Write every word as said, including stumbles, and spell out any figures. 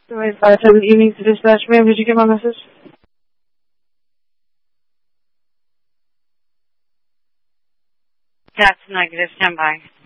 five seven evening to dispatch. Ma'am, did you get my message? That's negative. Stand by.